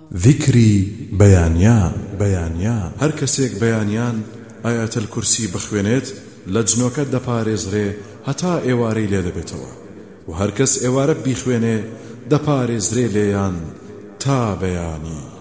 ذكری بەیانیان هەر کەسێک بەیانیان ئایەتەل کورسی بخوێنێت لە جنۆکە دەپارێزرێ هەتا ئێوارەی لێ دەبێتەوە و هەر کەس ئێوارە بیخوێنێ دەپارێزرێ لێیان تا بەیانی.